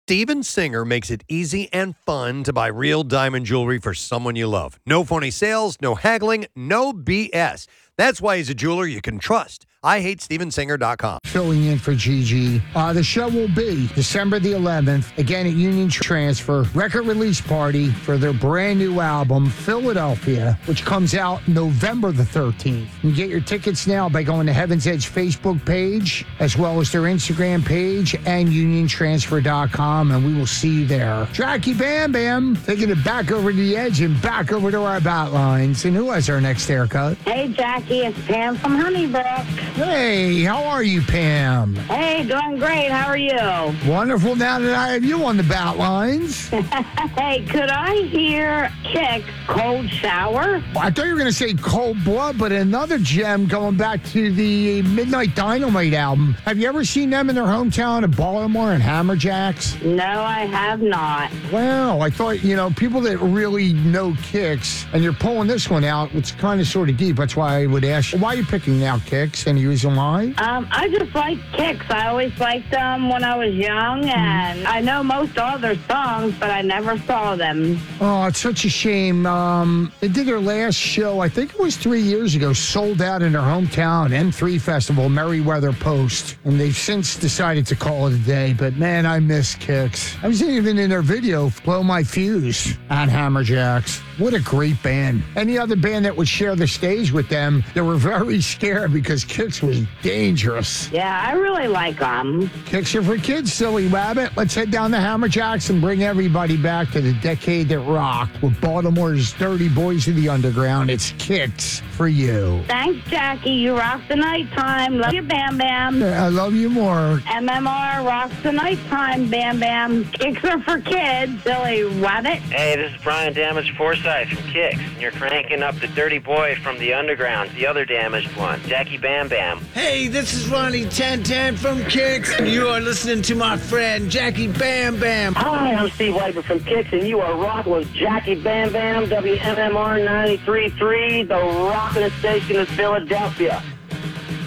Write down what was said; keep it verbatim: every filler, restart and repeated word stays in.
Steven Singer makes it easy and fun to buy real diamond jewelry for someone you love. No phony sales, no haggling, no B S. That's why he's a jeweler you can trust. I hate Steven Singer dot com. Filling in for Gigi. Uh, the show will be December the eleventh, again at Union Transfer, record release party for their brand new album, Philadelphia, which comes out November the thirteenth. You can get your tickets now by going to Heaven's Edge Facebook page, as well as their Instagram page and Union Transfer dot com, and we will see you there. Jackie Bam Bam, taking it back over to the edge and back over to our bat lines. And who has our next haircut? Hey, Jackie, it's Pam from Honeybrook. Hey, how are you, Pam? Hey, doing great. How are you? Wonderful now that I have you on the bat lines. Hey, could I hear Kick Cold Shower? I thought you were going to say Cold Blood, but another gem going back to the Midnight Dynamite album. Have you ever seen them in their hometown of Baltimore and Hammerjacks? No, I have not. Wow, I thought, you know, people that really know Kicks, and you're pulling this one out, it's kind of sort of deep. That's why I would ask you, why are you picking out Kicks? Any reason why? Um, I just like Kicks. I always liked them when I was young, and I know most of their songs, but I never saw them. Oh, it's such a shame. Um, they did their last show, I think it was three years ago, sold out in their hometown, M three Festival, Merriweather Post, and they've since decided to call it a day, but man, I miss Kicks. I was even in their video, Blow My Fuse, on Hammerjacks. What a great band. Any other band that would share the stage with them, they were very scared because Kicks was dangerous. Yeah, I really like them. Kicks are for kids, silly rabbit. Let's head down to Hammerjacks and bring everybody back to the decade that rocked with Baltimore's dirty boys of the underground. It's Kicks for you. Thanks, Jackie. You rock the nighttime. Love you, Bam Bam. I love you more. M M R rocks the nighttime, Bam Bam. Kicks are for kids, silly rabbit. Hey, this is Brian Damage Forsyth from Kicks, and you're cranking up the dirty boy from the underground, the other damaged one, Jackie Bam Bam. Hey, this is Ronnie ten ten from Kicks, and you are listening to my friend Jackie Bam Bam. Hi, I'm Steve Leiber from Kicks, and you are rocking with Jackie Bam Bam, W M M R ninety-three point three, the rockin' station of Philadelphia.